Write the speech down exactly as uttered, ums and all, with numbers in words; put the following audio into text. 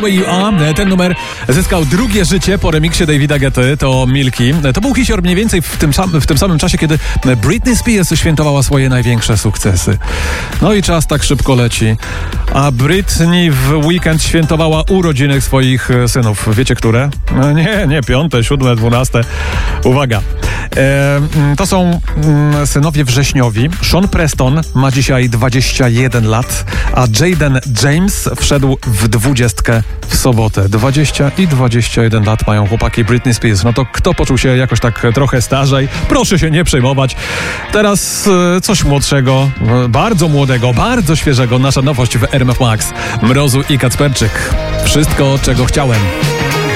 Way You Are. Ten numer zyskał drugie życie po remiksie Davida Guetty, to Milky. To był hicior mniej więcej w tym, sam, w tym samym czasie, kiedy Britney Spears świętowała swoje największe sukcesy. No i czas tak szybko leci. A Britney w weekend świętowała urodziny swoich synów. Wiecie, które? No nie, nie, piąte, siódme, dwunaste. Uwaga. E, to są mm, synowie wrześniowi. Sean Preston ma dzisiaj dwadzieścia jeden lat, a Jaden James wszedł w dwudziestkę w sobotę. dwadzieścia i dwadzieścia jeden lat mają chłopaki Britney Spears. No to kto poczuł się jakoś tak trochę starzej? Proszę się nie przejmować. Teraz e, coś młodszego, e, bardzo młodego, bardzo świeżego. Nasza nowość w R M F Max. Mrozu i Kacperczyk. Wszystko, czego chciałem.